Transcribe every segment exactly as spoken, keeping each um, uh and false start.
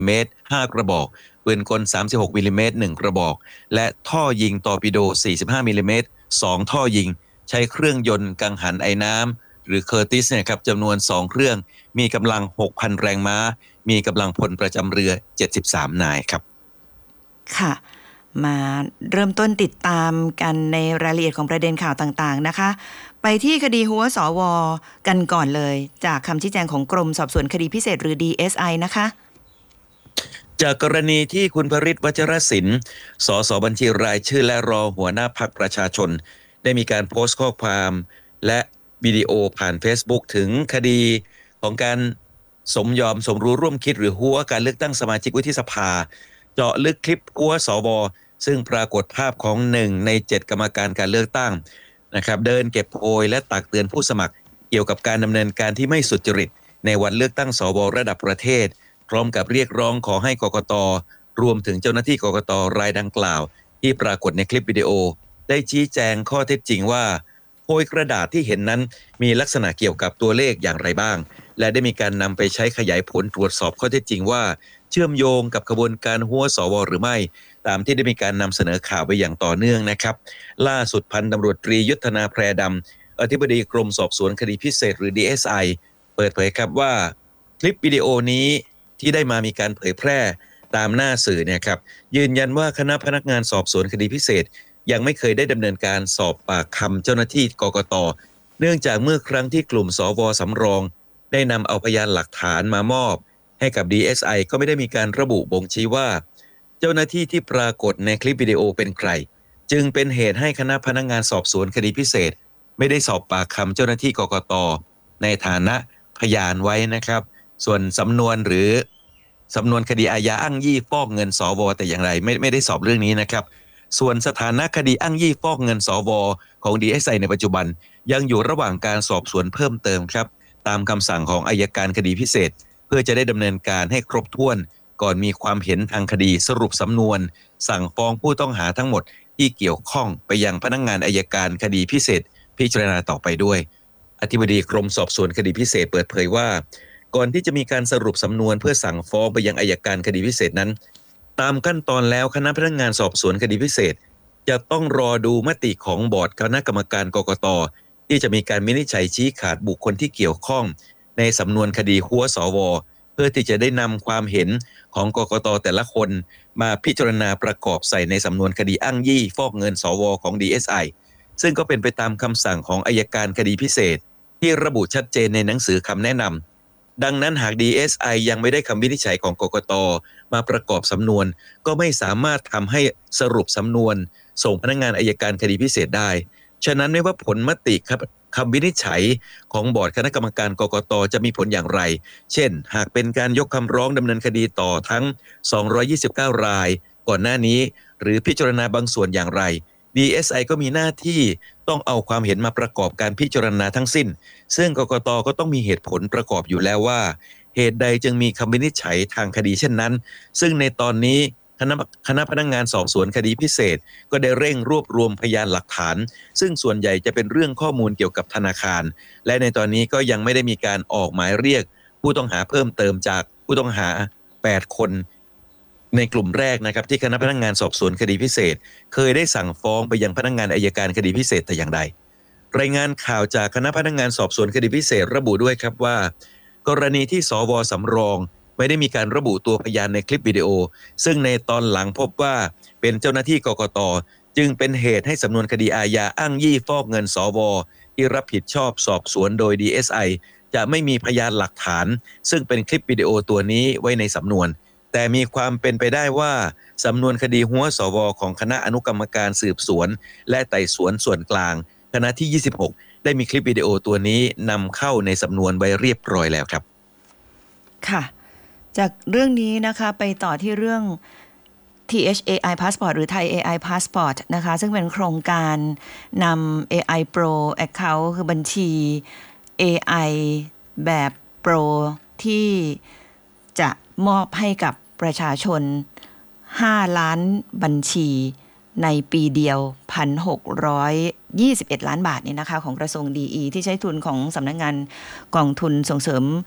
เมตรห้ากระบอกปืนกลสามสิบหกมิลลิเมตรหนึ่งกระบอกและท่อยิงตอร์ปิโดสี่สิบห้ามิลลิเมตรสองท่อยิงใช้เครื่องยนต์กังหันไอน้ำหรือเคอร์ติสเนี่ยครับจำนวนสองเครื่องมีกำลัง หกพัน แรงม้ามีกำลังพลประจำเรือเจ็ดสิบสามนายครับค่ะมาเริ่มต้นติดตามกันในรายละเอียดของประเด็นข่าวต่างๆนะคะไปที่คดีหัวสวกันก่อนเลยจากคำชี้แจงของกรมสอบสวนคดีพิเศษหรือ ดี เอส ไอ นะคะจากกรณีที่คุณพฤทธิ์วัชรศิลป์สสบัญชีรายชื่อและรอหัวหน้าพรรคประชาชนได้มีการโพสต์ข้อความและวิดีโอผ่าน Facebook ถึงคดีของการสมยอมสมรู้ร่วมคิดหรือหัวการเลือกตั้งสมาชิกวุฒิสภาเจาะลึกคลิปหัวสวซึ่งปรากฏภาพของหนึ่งในเจ็ดกรรมการการเลือกตั้งนะครับเดินเก็บโพยและตักเตือนผู้สมัครเกี่ยวกับการดำเนินการที่ไม่สุจริตในวันเลือกตั้งสวระดับประเทศพร้อมกับเรียกร้องขอให้กกต.รวมถึงเจ้าหน้าที่กกต.รายดังกล่าวที่ปรากฏในคลิปวิดีโอได้ชี้แจงข้อเท็จจริงว่าโพยกระดาษที่เห็นนั้นมีลักษณะเกี่ยวกับตัวเลขอย่างไรบ้างและได้มีการนำไปใช้ขยายผลตรวจสอบข้อเท็จจริงว่าเชื่อมโยงกับขบวนการหัวสวหรือไม่ตามที่ได้มีการนำเสนอข่าวไปอย่างต่อเนื่องนะครับล่าสุดพันตำรวจตรียุทธนาแพรดำอธิบดีกรมสอบสวนคดีพิเศษหรือ ดี เอส ไอ เปิดเผยครับว่าคลิปวิดีโอนี้ที่ได้มามีการเผยแพร่ตามหน้าสื่อเนี่ยครับยืนยันว่าคณะพนักงานสอบสวนคดีพิเศษยังไม่เคยได้ดำเนินการสอบปากคำเจ้าหน้าที่กกต.เนื่องจากเมื่อครั้งที่กลุ่มสวสำรองได้นำเอาพยานหลักฐานมามอบให้กับ ดี เอส ไอ ก็ไม่ได้มีการระบุบ่งชี้ว่าเจ้าหน้าที่ที่ปรากฏในคลิปวิดีโอเป็นใครจึงเป็นเหตุให้คณะพนักงานสอบสวนคดีพิเศษไม่ได้สอบปากคำเจ้าหน้าที่กกต.ในฐานะพยานไว้นะครับส่วนสำนวนหรือสำนวนคดีอาญาอ้างยี่ฟอกเงินสวแต่อย่างไรไม่ไม่ได้สอบเรื่องนี้นะครับส่วนสถานะคดีอ้างยี่ฟอกเงินสวของ ดี เอส ไอ ในปัจจุบันยังอยู่ระหว่างการสอบสวนเพิ่มเติมครับตามคำสั่งของอัยการคดีพิเศษเพื่อจะได้ดำเนินการให้ครบถ้วนก่อนมีความเห็นทางคดีสรุปสำนวนสั่งฟ้องผู้ต้องหาทั้งหมดที่เกี่ยวข้องไปยังพนักงานอัยการคดีพิเศษพิจารณาต่อไปด้วยอธิบดีกรมสอบสวนคดีพิเศษเปิดเผยว่าก่อนที่จะมีการสรุปสำนวนเพื่อสั่งฟ้องไปยังอัยการคดีพิเศษนั้นตามขั้นตอนแล้วคณะพนักงานสอบสวนคดีพิเศษจะต้องรอดูมติของบอร์ดคณะกรรมการกกต.ที่จะมีการวินิจฉัยชี้ขาดบุคคลที่เกี่ยวข้องในสำนวนคดีหัวสวเพื่อที่จะได้นำความเห็นของกกต.แต่ละคนมาพิจารณาประกอบใส่ในสำนวนคดีอ้างยี่ฟอกเงินสวของ ดี เอส ไอ ซึ่งก็เป็นไปตามคำสั่งของอัยการคดีพิเศษที่ระบุชัดเจนในหนังสือคำแนะนำดังนั้นหาก ดี เอส ไอ ยังไม่ได้คำวินิจฉัยของกกต.มาประกอบสำนวนก็ไม่สามารถทำให้สรุปสำนวนส่งพนักงานอัยการคดีพิเศษได้ฉะนั้นไม่ว่าผลมติคำวินิจฉัยของบอร์ดคณะกรรมการกกต.จะมีผลอย่างไรเช่นหากเป็นการยกคำร้องดำเนินคดีต่อทั้งสองร้อยยี่สิบเก้ารายก่อนหน้านี้หรือพิจารณาบางส่วนอย่างไร ดี เอส ไอ ก็มีหน้าที่ต้องเอาความเห็นมาประกอบการพิจารณาทั้งสิ้นซึ่งกกต.ก็ต้องมีเหตุผลประกอบอยู่แล้วว่าเหตุใดจึงมีคำวินิจฉัยทางคดีเช่นนั้นซึ่งในตอนนี้คณะคณะพนักงานสอบสวนคดีพิเศษก็ได้เร่งรวบรวมพยานหลักฐานซึ่งส่วนใหญ่จะเป็นเรื่องข้อมูลเกี่ยวกับธนาคารและในตอนนี้ก็ยังไม่ได้มีการออกหมายเรียกผู้ต้องหาเพิ่มเติมจากผู้ต้องหาแปดคนในกลุ่มแรกนะครับที่คณะพนักงานสอบสวนคดีพิเศษเคยได้สั่งฟ้องไปยังพนักงานอัยการคดีพิเศษแต่อย่างใดรายงานข่าวจากคณะพนักงานสอบสวนคดีพิเศษระบุด้วยครับว่ากรณีที่สวสำรองไม่ได้มีการระบุตัวพยานในคลิปวิดีโอซึ่งในตอนหลังพบว่าเป็นเจ้าหน้าที่กกต.จึงเป็นเหตุให้สำนวนคดีอาญาอ้างยี่ฟอกเงินสวที่รับผิดชอบสอบสวนโดย ดี เอส ไอ จะไม่มีพยานหลักฐานซึ่งเป็นคลิปวิดีโอตัวนี้ไว้ในสำนวนแต่มีความเป็นไปได้ว่าสำนวนคดีหัวสวของคณะอนุกรรมการสืบสวนและไต่สวนส่วนกลางคณะที่ยี่สิบหกได้มีคลิปวิดีโอตัวนี้นำเข้าในสำนวนไว้เรียบร้อยแล้วครับค่ะจากเรื่องนี้นะคะไปต่อที่เรื่อง ที เอช เอ ไอ Passport หรือ Thai เอ ไอ Passport นะคะซึ่งเป็นโครงการนำ เอ ไอ Pro Account คือบัญชี เอ ไอ แบบ Pro ที่จะมอบให้กับประชาชนห้าล้านบัญชีในปีเดียว หนึ่งพันหกร้อยยี่สิบเอ็ด ล้านบาทนี่นะคะของกระทรวงดีอีที่ใช้ทุนของสำนักงานกองทุนส่งเสริม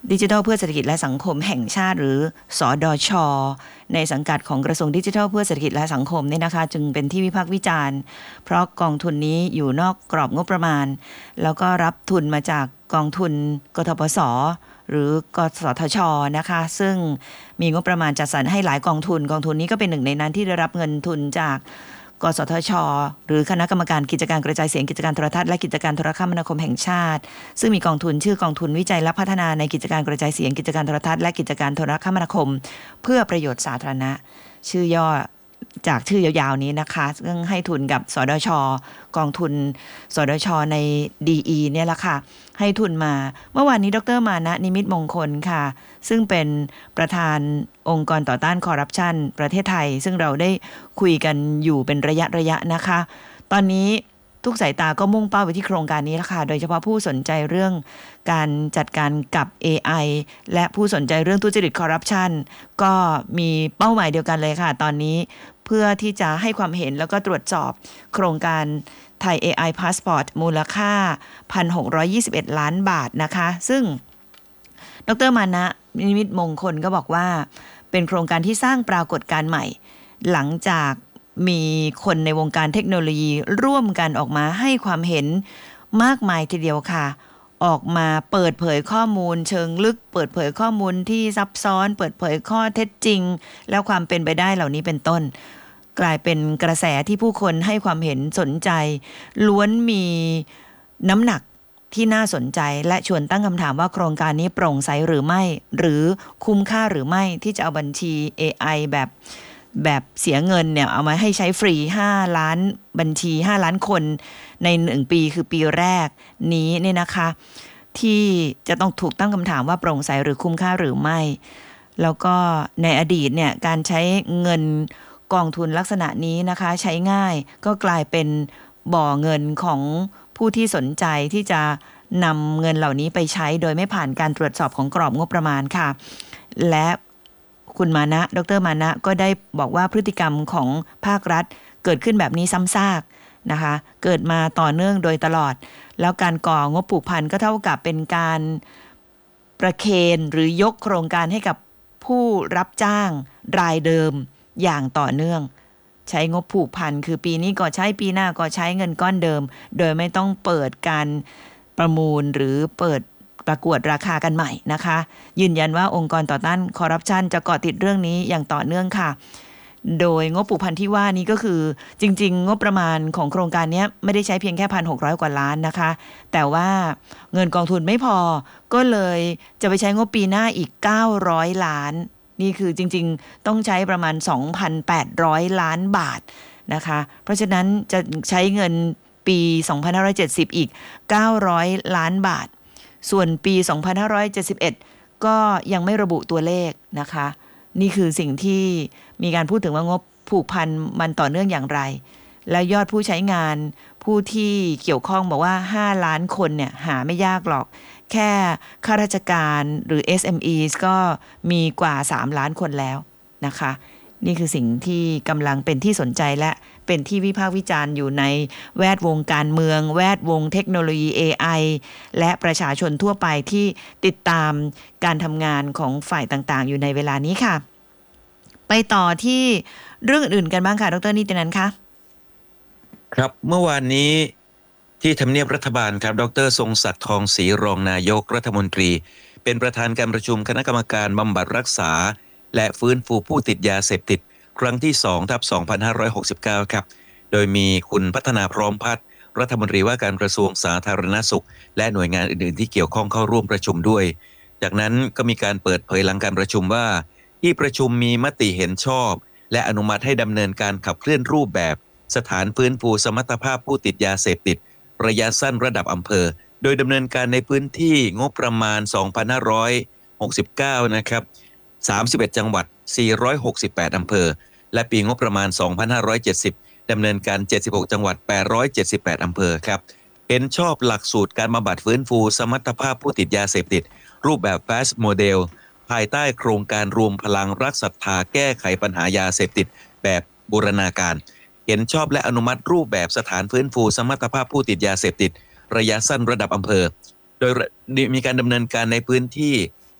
ดิจิทัลเพื่อเศรษฐกิจและสังคมแห่งชาติหรือสดช.ในสังกัดของกระทรวงดิจิทัลเพื่อเศรษฐกิจและสังคมเนี่ยนะคะจึงเป็นที่วิพากษ์วิจารณ์เพราะกองทุนนี้อยู่นอกกรอบงบประมาณแล้วก็รับทุนมาจากกองทุนกทปส.หรือกสทช.นะคะซึ่งมีงบประมาณจัดสรรให้หลายกองทุนกองทุนนี้ก็เป็นหนึ่งในนั้นที่ได้รับเงินทุนจากกสทช.หรือคณะกรรมการกิจการกระจายเสียงกิจการโทรทัศน์และกิจการโทรคมนาคมแห่งชาติซึ่งมีกองทุนชื่อกองทุนวิจัยและพัฒนาในกิจการกระจายเสียงกิจการโทรทัศน์และกิจการโทรคมนาคมเพื่อประโยชน์สาธารณะชื่อย่อจากชื่อยาวๆนี้นะคะซึ่งให้ทุนกับสดช.กองทุนสดช.ใน ดี อี เนี่ยแหละค่ะให้ทุนมาเมื่อวานนี้ดร.มานะนิมิตมงคลค่ะซึ่งเป็นประธานองค์กรต่อต้านคอร์รัปชันประเทศไทยซึ่งเราได้คุยกันอยู่เป็นระยะระยะนะคะตอนนี้ทุกสายตาก็มุ่งเป้าไปที่โครงการนี้แล้วค่ะโดยเฉพาะผู้สนใจเรื่องการจัดการกับ เอ ไอ และผู้สนใจเรื่องทุจริตคอร์รัปชันก็มีเป้าหมายเดียวกันเลยค่ะตอนนี้เพื่อที่จะให้ความเห็นแล้วก็ตรวจสอบโครงการไทย เอ ไอ Passport มูลค่า หนึ่งพันหกร้อยยี่สิบเอ็ด ล้านบาทนะคะซึ่งดร.มานะนิมิตมงคลก็บอกว่าเป็นโครงการที่สร้างปรากฏการณ์ใหม่หลังจากมีคนในวงการเทคโนโลยีร่วมกันออกมาให้ความเห็นมากมายทีเดียวค่ะออกมาเปิดเผยข้อมูลเชิงลึกเปิดเผยข้อมูลที่ซับซ้อนเปิดเผยข้อเท็จจริงแล้วความเป็นไปได้เหล่านี้เป็นต้นกลายเป็นกระแสที่ผู้คนให้ความเห็นสนใจล้วนมีน้ำหนักที่น่าสนใจและชวนตั้งคำถามว่าโครงการนี้โปร่งใสหรือไม่หรือคุ้มค่าหรือไม่ที่จะเอาบัญชี เอ ไอ แบบแบบเสียเงินเนี่ยเอามาให้ใช้ฟรีห้าล้านบัญชีห้าล้านคนในหนึ่งปีคือปีแรกนี้เนี่ยนะคะที่จะต้องถูกตั้งคำถามว่าโปร่งใสหรือคุ้มค่าหรือไม่แล้วก็ในอดีตเนี่ยการใช้เงินกองทุนลักษณะนี้นะคะใช้ง่ายก็กลายเป็นบ่อเงินของผู้ที่สนใจที่จะนำเงินเหล่านี้ไปใช้โดยไม่ผ่านการตรวจสอบของกรอบงบประมาณค่ะและคุณมานะดร.มานะก็ได้บอกว่าพฤติกรรมของภาครัฐเกิดขึ้นแบบนี้ซ้ำซากนะคะเกิดมาต่อเนื่องโดยตลอดแล้วการก่องบผูกพันก็เท่ากับเป็นการประเคนหรือยกโครงการให้กับผู้รับจ้างรายเดิมอย่างต่อเนื่องใช้งบผูกพันคือปีนี้ก็ใช้ปีหน้าก็ใช้เงินก้อนเดิมโดยไม่ต้องเปิดการประมูลหรือเปิดประกวดราคากันใหม่นะคะยืนยันว่าองค์กรต่อต้านคอร์รัปชันจะเกาะติดเรื่องนี้อย่างต่อเนื่องค่ะโดยงบผูกพันที่ว่านี้ก็คือจริงๆงบประมาณของโครงการนี้ไม่ได้ใช้เพียงแค่ หนึ่งพันหกร้อย กว่าล้านนะคะแต่ว่าเงินกองทุนไม่พอก็เลยจะไปใช้งบปีหน้าอีกเก้าร้อยล้านนี่คือจริงๆต้องใช้ประมาณ สองพันแปดร้อย ล้านบาทนะคะเพราะฉะนั้นจะใช้เงินปีสองพันห้าร้อยเจ็ดสิบอีกเก้าร้อยล้านบาทส่วนปีสองพันห้าร้อยเจ็ดสิบเอ็ดก็ยังไม่ระบุตัวเลขนะคะนี่คือสิ่งที่มีการพูดถึงว่างบผูกพันมันต่อเนื่องอย่างไรแล้วยอดผู้ใช้งานผู้ที่เกี่ยวข้องบอกว่าห้าล้านคนเนี่ยหาไม่ยากหรอกแค่ข้าราชการหรือ เอส เอ็ม อี ก็มีกว่าสามล้านคนแล้วนะคะนี่คือสิ่งที่กำลังเป็นที่สนใจและเป็นที่วิพากษ์วิจารณ์อยู่ในแวดวงการเมืองแวดวงเทคโนโลยี เอ ไอ และประชาชนทั่วไปที่ติดตามการทำงานของฝ่ายต่างๆอยู่ในเวลานี้ค่ะไปต่อที่เรื่องอื่นกันบ้างค่ะดร.นิตินันท์คะครับเมื่อวานนี้ที่ทำเนียบรัฐบาลครับดร.ทรงศักดิ์ทองศรีรองนายกรัฐมนตรีเป็นประธานการประชุมคณะกรรมการบำบัดรักษาและฟื้นฟูผู้ติดยาเสพติดครั้งที่สองทับสองพันห้าร้อยหกสิบเก้าครับโดยมีคุณพัฒนาพร้อมพัฒน์รัฐมนตรีว่าการกระทรวงสาธารณสุขและหน่วยงานอื่นๆที่เกี่ยวข้องเข้าร่วมประชุมด้วยจากนั้นก็มีการเปิดเผยหลังการประชุมว่าที่ประชุมมีมติเห็นชอบและอนุมัติให้ดำเนินการขับเคลื่อนรูปแบบสถานฟื้นฟูสมรรถภาพผู้ติดยาเสพติดระยะสั้นระดับอำเภอโดยดำเนินการในพื้นที่งบประมาณสองพันห้าร้อยหกสิบเก้านะครับสามสิบเอ็ดจังหวัดสี่ร้อยหกสิบแปดอำเภอและปีงบประมาณสองพันห้าร้อยเจ็ดสิบดำเนินการเจ็ดสิบหกจังหวัดแปดร้อยเจ็ดสิบแปดอำเภอครับเห็นชอบหลักสูตรการบำบัดฟื้นฟูสมรรถภาพผู้ติดยาเสพติดรูปแบบ Fast Model ภายใต้โครงการรวมพลังรักศรัทธาแก้ไขปัญหายาเสพติดแบบบูรณาการเห็นชอบและอนุมัติรูปแบบสถานฟื้นฟูสมรรถภาพผู้ติดยาเสพติดระยะสั้นระดับอำเภอโดยมีการดำเนินการในพื้นที่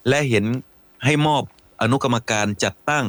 และเห็นให้มอบอนุกรรมการจัดตั้ง